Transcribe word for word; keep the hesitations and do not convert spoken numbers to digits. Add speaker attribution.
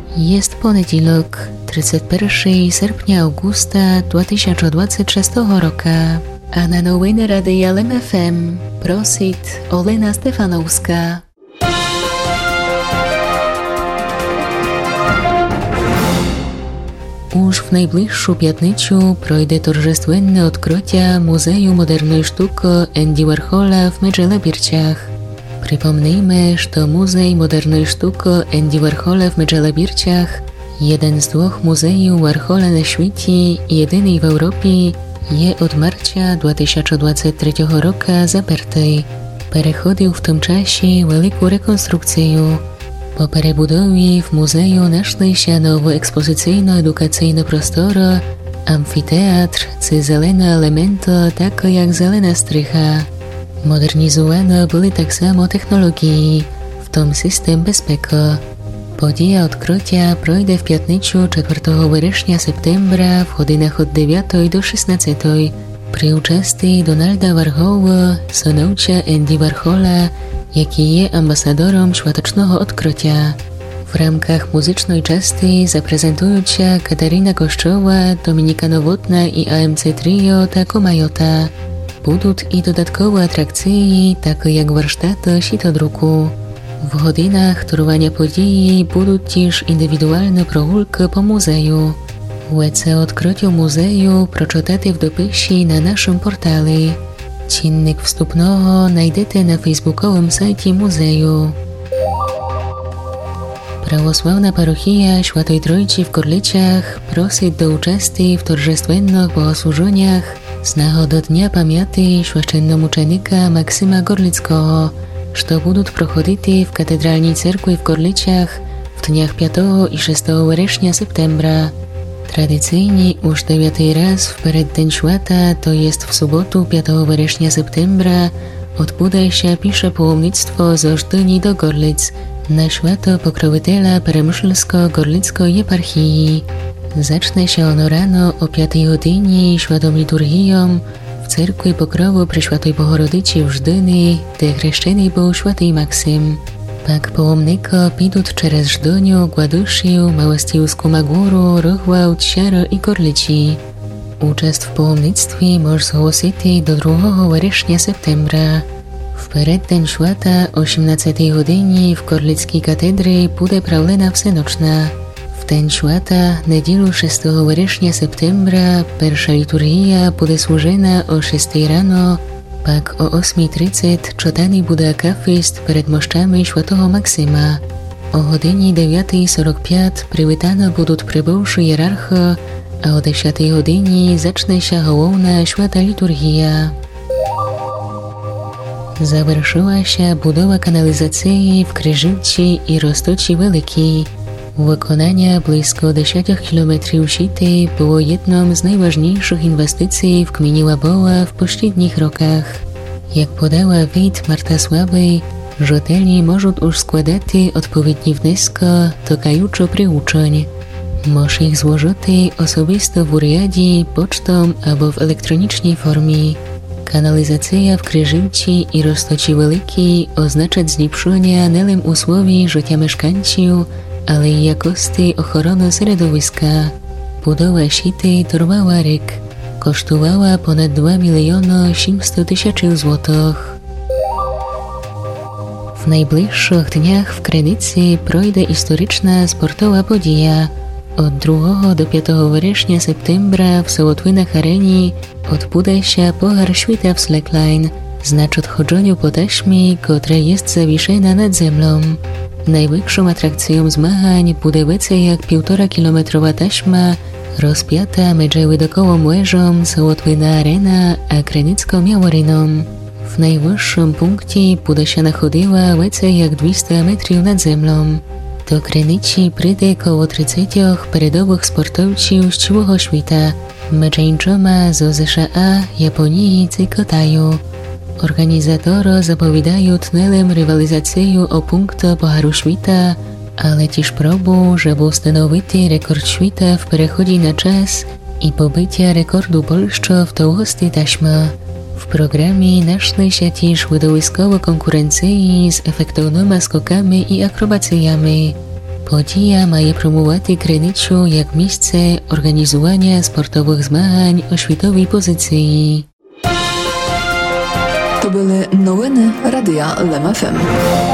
Speaker 1: Jest poniedziałek, trzydziestego pierwszego sierpnia augusta dwa tysiące dwudziestego szóstego roku, a na nowiny Radia L M F M prosi Olena Stefanowska. Już w najbliższą piatniczu projdzie торжественне odkrycie Muzeum Modernej Sztuki Andy Warhola w Medżelebirciach. Przypomnijmy, że Muzej Modernej Sztuki Andy Warhola w Medżelebirciach, jeden z dwóch muzeów Warhola na świecie i jedyny w Europie, jest od marca dwa tysiące dwudziestego trzeciego roku zaparty. Przechodził w tym czasie wielką rekonstrukcję. Po przebudowie w muzeum znalazły się nowe ekspozycyjno-edukacyjne prostory, amfiteatr czy zielone elementy, takie jak zielona strycha. Modernizowane były tak samo technologie, w tym system bezpieki. Podія odkrycia projdzie w piatniczu czwartego września septembra w godzinach od dziewiątej do szesnastej przy uczestnictwie Donalda Warhola, synowca Andy Warhola, jaki jest ambasadorem świątecznego odkrycia. W ramach muzycznej części zaprezentują się Katarina Kościoła, Dominika Nowotna i A M C Trio Taco Majota. Będą i dodatkowe atrakcje, takie jak warsztaty sitodruku. W godzinach trwania podії będą też indywidualne прогулки po muzeum. Więcej o odkryciu muzeum przeczytajcie w dopisie na naszym portalu. Czynnik wstępnego znajdziecie na facebookowym sajcie muzeum. Prawosławna parochia Świętej Trójcy w Gorlicach prosi do uczestnictwa w торжественnych bogosłużeniach z nagody Dnia Pamięci święczennomuczenika Maksyma Gorlickiego, które będą prochodzić w Katedralnej Cerkwi w Gorlicach w dniach piątego i szóstego września septembra. Tradycyjnie już dziewiąty raz w przeddzień świata, to jest w sobotę piątego września septembra, odbędzie się pisze pałomnictwo z Ożdyni do Gorlic na święto Pokroviteľa Peremyślsko-Gorlickiej Eparchii. Zacznie się ono rano o piątej godzinie świętą liturgią w cerkwi Pokrowu Preszwiętej Bohorodicy w Żdyni, gdzie chrzczony był święty Maksym. Pak pałomnika pójdą przez Żdyniu, Gładuszył, Małostijską Magórę, Rochwałd, Siaro i Gorlici. Uczest w pałomnictwie można zgłosić do drugiego września septembra. W przeddzień święta o osiemnastej godzinie w Gorlickiej Katedrze będzie prawlena wsenoczna. W ten święta, niedzielę szóstego września septembra, pierwsza liturgia będzie służona o szóstej rano, pak o ósmej trzydzieści czytany będzie akafist przed moszczami świętego Maksyma. O godzinie dziewiątej czterdzieści pięć przywitane będą przybywszy hierarchy, a o dziesiątej godzinie zacznie się główna święta liturgia. Zaвершила się budowa kanalizacji w Kryżówce i Roztoczy Wielkiej. Wykonanie blisko dziesięć kilometrów sieci było jedną z najważniejszych inwestycji w gminie Łaboła w poprzednich rokach. Jak podała Wit Marta Słaby, rzetelni mogą już składać odpowiednie wnioski do kajuczo przyuczeń. Można ich złożyć osobisto w urzędzie, pocztą albo w elektronicznej formie. Kanalizacja w Kryżówce i Roztoczy Wielkiej oznacza zlepszenie nie tylko usłów życia mieszkańców, ale i jakości ochrony środowiska. Budowa sieci trwała rok. Kosztowała ponad dwa miliony osiemset tysięcy złotych. W najbliższych dniach w Krynicy projdzie historyczna sportowa podija. Od drugiego do piątego września septembra w Sołotwinach Arenie odbędzie się Puchar Świata w slackline, znaczy odchodzeniu po taśmie, która jest zawieszona nad ziemią. Największą atrakcją zmagań będzie więcej jak półtora kilometrowa taśma rozpięta między widokołą łyżą Sołotwina Arena a Krynicką Miałoryną. W najwyższym punkcie będzie się nachodziła więcej jak dwieście metrów nad ziemią. Do Krynicy przyjdzie około trzydzieści periodowych sportowców z całego świata, między innymi z Z S A, Japonii czy Kitaju. Organizatorzy zapowiadają tnelem rywalizację o punkty Pucharu Świata, ale też próbą, żeby ustanowić rekord świata w przechodzie na czas i pobycia rekordu Polski w długości taśmy. W programie znajdą się też widowiskowe konkurencje z efektownymi skokami i akrobacjami. Подія має промувати Криницю як місце організування спортових змагань у світовій позиції.
Speaker 2: To były новини Radia L M F M.